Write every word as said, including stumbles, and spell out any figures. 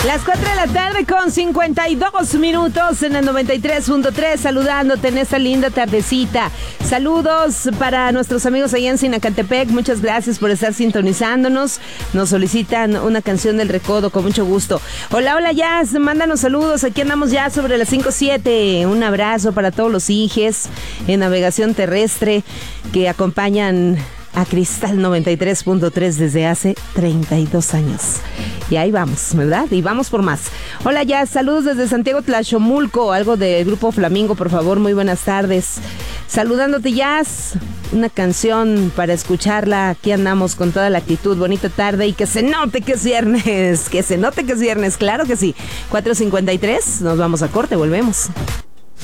Las cuatro de la tarde con cincuenta y dos minutos en el noventa y tres punto tres, saludándote en esta linda tardecita. Saludos para nuestros amigos allá en Sinacantepec, muchas gracias por estar sintonizándonos. Nos solicitan una canción del Recodo, con mucho gusto. Hola, hola Jazz, mándanos saludos, aquí andamos ya sobre las cinco siete. Un abrazo para todos los hijes en navegación terrestre que acompañan a Cristal noventa y tres punto tres desde hace treinta y dos años. Y ahí vamos, ¿verdad? Y vamos por más. Hola, ya, saludos desde Santiago Tlachomulco, algo del Grupo Flamingo, por favor, muy buenas tardes. Saludándote, Jazz, una canción para escucharla, aquí andamos con toda la actitud, bonita tarde y que se note que es viernes, que se note que es viernes, claro que sí. cuatro cincuenta y tres, nos vamos a corte, volvemos.